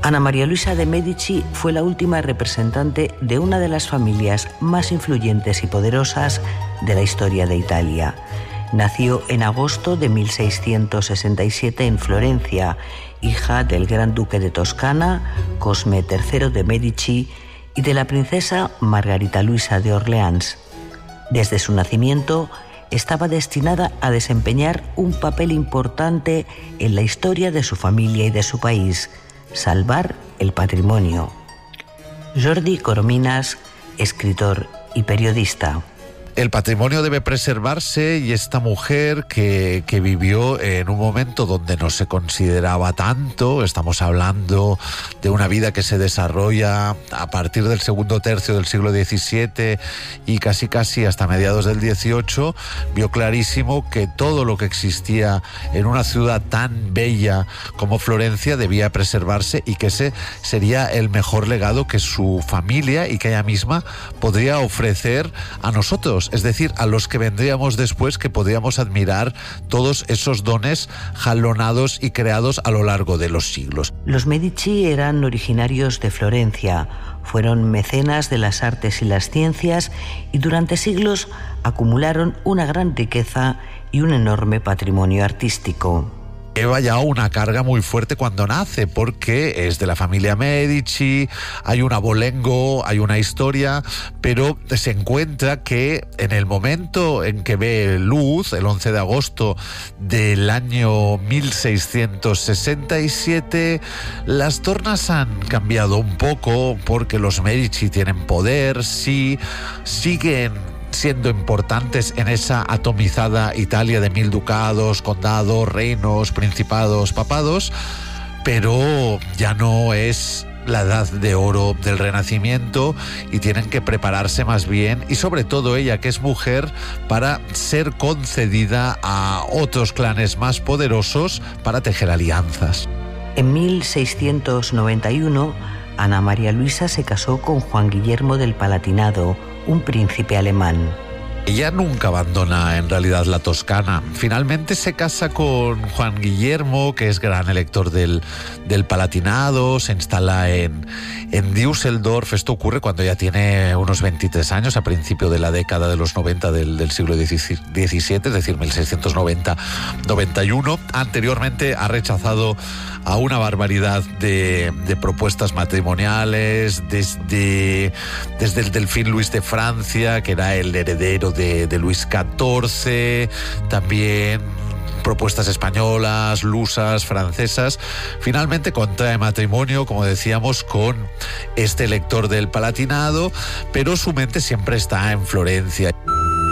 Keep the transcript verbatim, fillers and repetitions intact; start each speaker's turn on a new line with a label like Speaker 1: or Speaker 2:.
Speaker 1: Ana María Luisa de Medici fue la última representante de una de las familias más influyentes y poderosas de la historia de Italia. Nació en agosto de mil seiscientos sesenta y siete en Florencia, hija del gran duque de Toscana, Cosme tercero de Medici, y de la princesa Margarita Luisa de Orleans. Desde su nacimiento, estaba destinada a desempeñar un papel importante en la historia de su familia y de su país: salvar el patrimonio. Jordi Corominas, escritor y periodista.
Speaker 2: El patrimonio debe preservarse, y esta mujer que, que vivió en un momento donde no se consideraba tanto, estamos hablando de una vida que se desarrolla a partir del segundo tercio del siglo diecisiete y casi casi hasta mediados del dieciocho, vio clarísimo que todo lo que existía en una ciudad tan bella como Florencia debía preservarse, y que ese sería el mejor legado que su familia y que ella misma podría ofrecer a nosotros, es decir, a los que vendríamos después, que podríamos admirar todos esos dones jalonados y creados a lo largo de los siglos.
Speaker 1: Los Medici eran originarios de Florencia, fueron mecenas de las artes y las ciencias, y durante siglos acumularon una gran riqueza y un enorme patrimonio artístico.
Speaker 2: Lleva ya una carga muy fuerte cuando nace, porque es de la familia Medici, hay un abolengo, hay una historia, pero se encuentra que en el momento en que ve luz, el once de agosto del año mil seiscientos sesenta y siete, las tornas han cambiado un poco, porque los Medici tienen poder, sí, siguen siendo importantes en esa atomizada Italia de mil ducados, condados, reinos, principados, papados, pero ya no es la edad de oro del Renacimiento, y tienen que prepararse más bien, y sobre todo ella, que es mujer, para ser concedida a otros clanes más poderosos para tejer alianzas.
Speaker 1: En mil seiscientos noventa y uno, Ana María Luisa se casó con Juan Guillermo del Palatinado, un príncipe alemán.
Speaker 2: Ella nunca abandona en realidad la Toscana. Finalmente se casa con Juan Guillermo, que es gran elector del, del Palatinado, se instala en, en Düsseldorf. Esto ocurre cuando ella tiene unos veintitrés años, a principio de la década de los noventa del, del siglo diecisiete, es decir, mil seiscientos noventa noventa y uno. Anteriormente ha rechazado a una barbaridad de, de propuestas matrimoniales, desde, desde el delfín Luis de Francia, que era el heredero de, de Luis catorce, también propuestas españolas, lusas, francesas. Finalmente contrae matrimonio, como decíamos, con este elector del Palatinado, pero su mente siempre está en Florencia.